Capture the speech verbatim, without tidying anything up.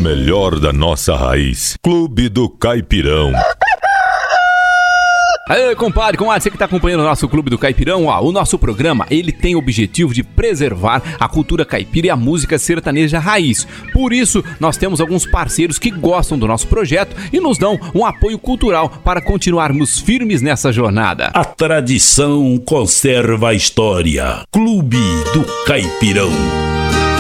melhor da nossa raiz. Clube do Caipirão. Aê, compadre, comadre, você que tá acompanhando o nosso Clube do Caipirão, ó, o nosso programa, ele tem o objetivo de preservar a cultura caipira e a música sertaneja raiz. Por isso, nós temos alguns parceiros que gostam do nosso projeto e nos dão um apoio cultural para continuarmos firmes nessa jornada. A tradição conserva a história. Clube do Caipirão.